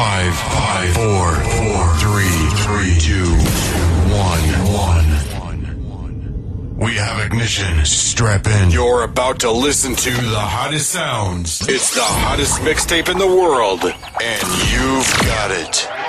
5, 4, 3, 2, 1. We have ignition. Strap in. You're about to listen to the hottest sounds. It's the hottest mixtape in the world, and you've got it.